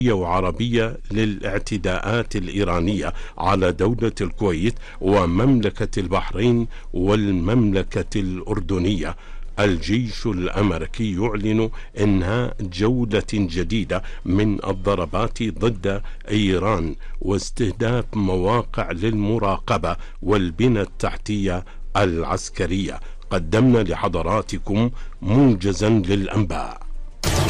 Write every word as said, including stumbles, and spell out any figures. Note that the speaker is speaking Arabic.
وعربية للاعتداءات الإيرانية على دولة الكويت ومملكة البحرين والمملكة الأردنية. الجيش الأمريكي يعلن إنهاء جولة جديدة من الضربات ضد إيران واستهداف مواقع للمراقبة والبنى التحتية العسكرية. قدمنا لحضراتكم موجزا للأنباء.